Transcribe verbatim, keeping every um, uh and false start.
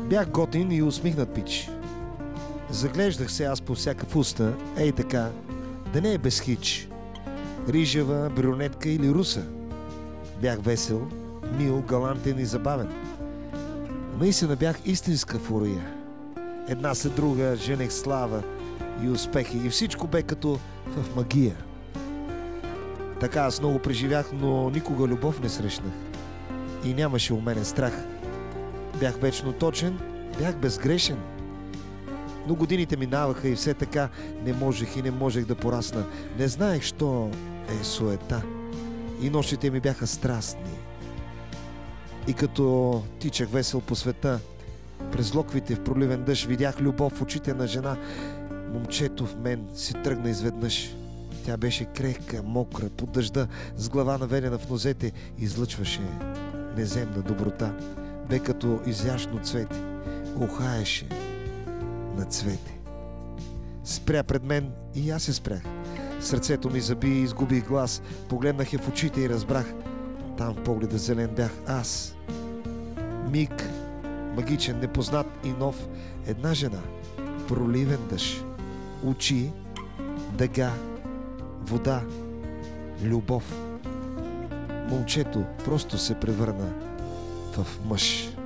Бях готин и усмихнат пич. Заглеждах се аз по всякакъв уста, ей така, да не е без хич. Рижева, брюнетка или руса. Бях весел, мил, галантен и забавен. Наистина бях истинска фурия. Една след друга женех слава и успехи и всичко бе като в магия. Така аз много преживях, но никога любов не срещнах. И нямаше у мене страх. Бях вечно точен, бях безгрешен. Но годините минаваха и все така не можех и не можех да порасна. Не знаех, що е суета. И нощите ми бяха страстни. И като тичах весел по света, през локвите в проливен дъжд видях любов в очите на жена. Момчето в мен си тръгна изведнъж. Тя беше крехка, мокра, под дъжда, с глава наведена в нозете, излъчваше неземна доброта. Бе като изящно цвете, ухаеше на цвете. Спря пред мен и аз се спрях. Сърцето ми заби и изгубих глас. Погледнах я в очите и разбрах. Там в погледа зелен бях аз. Миг, магичен, непознат и нов. Една жена, проливен дъжд, очи, дъга, вода, любов. Момчето просто се превърна в мъж.